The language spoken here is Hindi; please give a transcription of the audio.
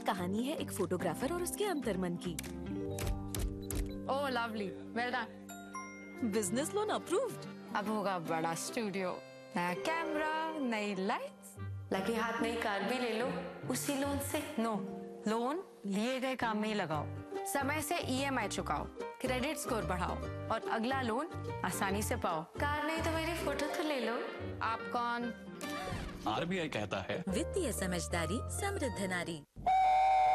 कहानी है एक फोटोग्राफर और उसके अंतर्मन की। ओह lovely, well done. Business loan approved. अब होगा बड़ा स्टूडियो, नया कैमरा, नई लाइट्स। लगे हाथ नई कार भी ले लो उसी लोन से। नो, लोन लिए गए काम में ही लगाओ, समय से ईएमआई चुकाओ, क्रेडिट स्कोर बढ़ाओ और अगला लोन आसानी से पाओ। कार नहीं तो मेरी फोटो तो ले लो। आप कौन? आरबीआई कहता है वित्तीय समझदारी समृद्ध नारी।